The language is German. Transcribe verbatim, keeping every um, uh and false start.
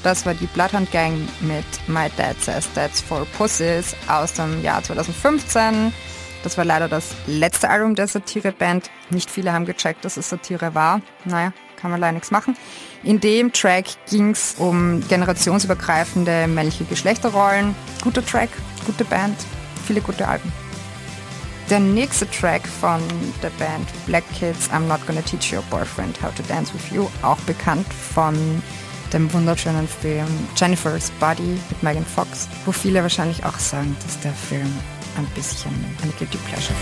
Das war die Bloodhound Gang mit My Dad Says That's for Pussies aus dem Jahr zweitausendfünfzehn. Das war leider das letzte Album der Satire-Band. Nicht viele haben gecheckt, dass es Satire war. Naja, kann man leider nichts machen. In dem Track ging es um generationsübergreifende männliche Geschlechterrollen. Guter Track, gute Band, viele gute Alben. Der nächste Track von der Band Black Kids, I'm Not Gonna Teach Your Boyfriend How to Dance With You, auch bekannt von dem wunderschönen Film Jennifer's Body mit Megan Fox, wo viele wahrscheinlich auch sagen, dass der Film ein bisschen eine Guilty Pleasure